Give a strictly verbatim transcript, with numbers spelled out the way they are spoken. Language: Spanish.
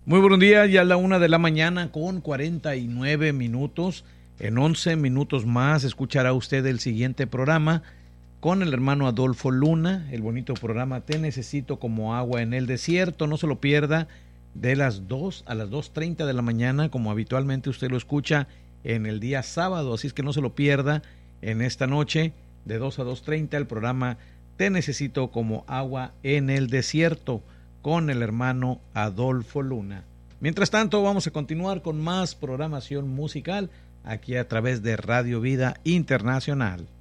Muy buenos días, ya a la una de la mañana con cuarenta y nueve minutos. En once minutos más escuchará usted el siguiente programa con el hermano Adolfo Luna, el bonito programa Te Necesito como agua en el desierto. No se lo pierda, de las dos a las dos treinta de la mañana, como habitualmente usted lo escucha en el día sábado. Así es que no se lo pierda en esta noche, de dos a dos treinta, el programa Te Necesito como agua en el desierto con el hermano Adolfo Luna. Mientras tanto, vamos a continuar con más programación musical aquí a través de Radio Vida Internacional.